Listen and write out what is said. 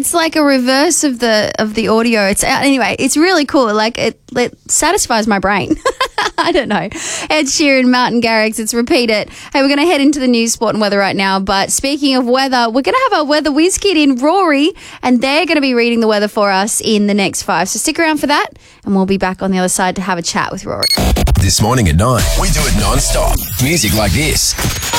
It's like a reverse of the audio. Anyway, it's really cool. Like it satisfies my brain. I don't know. Ed Sheeran, Martin Garrix, it's Repeat It. Hey, we're going to head into the news, sport and weather right now. But speaking of weather, we're going to have our weather whiz kid in, Rory, and they're going to be reading the weather for us in the next 5. So stick around for that, and we'll be back on the other side to have a chat with Rory. This morning at 9, we do it non-stop. Music like this.